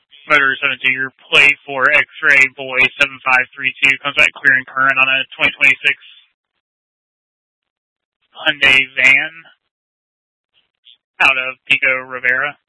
Motor 17, your plate for X-Ray Boy 7532 comes back clear and current on a 2026 Hyundai van out of Pico Rivera.